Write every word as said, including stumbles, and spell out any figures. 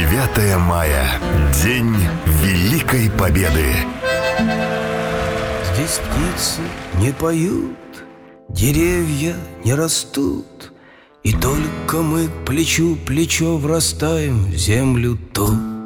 девятое мая. День Великой Победы. Здесь птицы не поют, деревья не растут, и только мы плечу плечо врастаем в землю тут.